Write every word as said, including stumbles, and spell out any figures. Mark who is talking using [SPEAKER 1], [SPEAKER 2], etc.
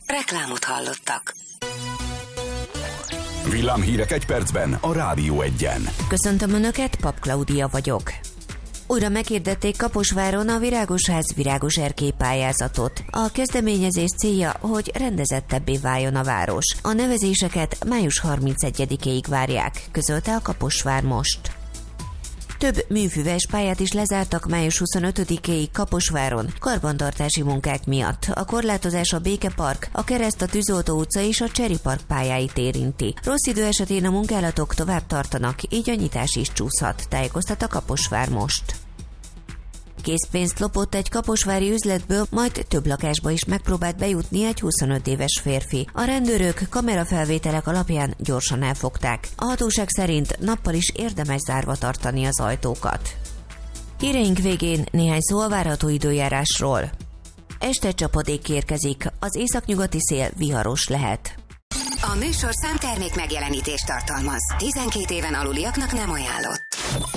[SPEAKER 1] Reklámot hallottak.
[SPEAKER 2] Villámhírek egy percben a Rádió Egyen.
[SPEAKER 3] Köszöntöm Önöket, Pap Klaudia vagyok. Újra meghirdették Kaposváron a Virágosház Virágos Erkély pályázatot. A kezdeményezés célja, hogy rendezettebbé váljon a város. A nevezéseket május harmincegyedikéig várják, közölte a Kaposvár most. Több műfüves pályát is lezártak május huszonötödikéig Kaposváron karbantartási munkák miatt. A korlátozás a Békepark, a Kereszt, a Tűzoltó utca és a Cseri Park pályáit érinti. Rossz idő esetén a munkálatok tovább tartanak, így a nyitás is csúszhat, tájékoztat a Kaposvár most. Készpénzt lopott egy kaposvári üzletből, majd több lakásba is megpróbált bejutni egy huszonöt éves férfi. A rendőrök kamerafelvételek alapján gyorsan elfogták. A hatóság szerint nappal is érdemes zárva tartani az ajtókat. Híreink végén néhány szó a várható időjárásról. Este csapadék érkezik, az északnyugati szél viharos lehet.
[SPEAKER 1] A műsorszám termék megjelenítést tartalmaz. tizenkét éven aluliaknak nem ajánlott.